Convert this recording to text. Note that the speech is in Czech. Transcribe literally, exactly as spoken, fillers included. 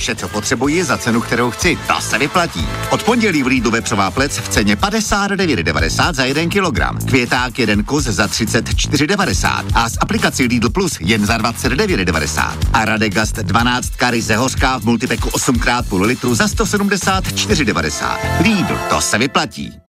vše, co potřebuji za cenu, kterou chci. To se vyplatí. Od pondělí v Lidlu vepřová plec v ceně padesát devět devadesát za jeden kilogram. Květák jeden kus za třicet čtyři devadesát a s aplikací Lidl Plus jen za dvacet devět devadesát. A Radegast dvanáct ryze hořká v multipeku osm krát půl litru za sto sedmdesát čtyři devadesát. Lidl, to se vyplatí.